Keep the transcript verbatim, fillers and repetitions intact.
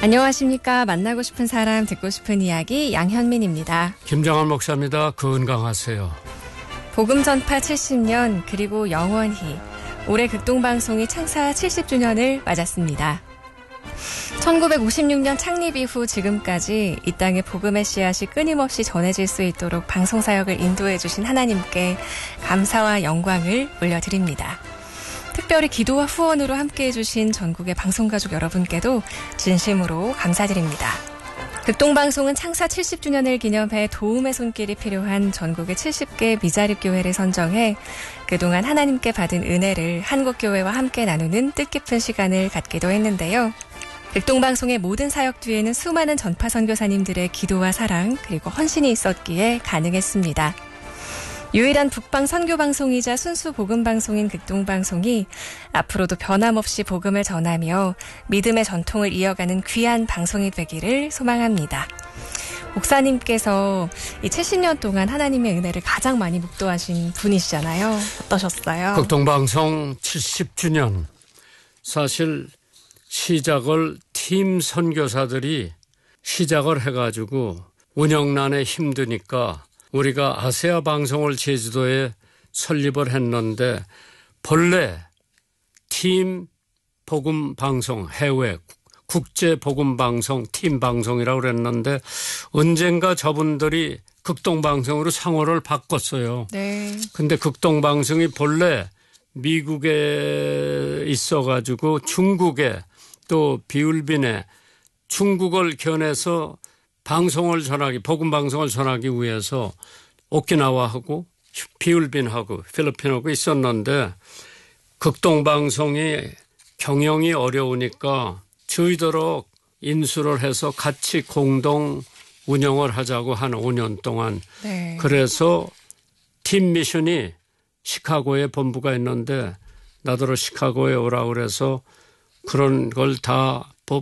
안녕하십니까. 만나고 싶은 사람, 듣고 싶은 이야기 양현민입니다. 김정환 목사입니다. 건강하세요. 복음 전파 칠십 년 그리고 영원히 올해 극동방송이 창사 칠십 주년을 맞았습니다. 천구백오십육 년 창립 이후 지금까지 이 땅에 복음의 씨앗이 끊임없이 전해질 수 있도록 방송사역을 인도해 주신 하나님께 감사와 영광을 올려드립니다. 특별히 기도와 후원으로 함께해 주신 전국의 방송가족 여러분께도 진심으로 감사드립니다. 극동방송은 창사 칠십 주년을 기념해 도움의 손길이 필요한 전국의 칠십 개 미자립교회를 선정해 그동안 하나님께 받은 은혜를 한국교회와 함께 나누는 뜻깊은 시간을 갖기도 했는데요. 극동방송의 모든 사역 뒤에는 수많은 전파 선교사님들의 기도와 사랑 그리고 헌신이 있었기에 가능했습니다. 유일한 북방 선교방송이자 순수 복음방송인 극동방송이 앞으로도 변함없이 복음을 전하며 믿음의 전통을 이어가는 귀한 방송이 되기를 소망합니다. 목사님께서 이 칠십 년 동안 하나님의 은혜를 가장 많이 묵도하신 분이시잖아요. 어떠셨어요? 극동방송 칠십 주년. 사실 시작을 팀 선교사들이 시작을 해가지고 운영난에 힘드니까 우리가 아세아 방송을 제주도에 설립을 했는데 본래 팀 복음 방송 해외 국제 복음 방송 팀 방송이라고 그랬는데 언젠가 저분들이 극동 방송으로 상호를 바꿨어요. 네. 근데 극동 방송이 본래 미국에 있어가지고 중국에 또 비울빈에 중국을 겨내서 방송을 전하기, 복음 방송을 전하기 위해서 오키나와하고 비울빈하고 필리핀하고 있었는데 극동 방송이 경영이 어려우니까 저희도록 인수를 해서 같이 공동 운영을 하자고 한 오 년 동안. 네. 그래서 팀 미션이 시카고에 본부가 있는데 나더러 시카고에 오라고 그래서 그런 걸 다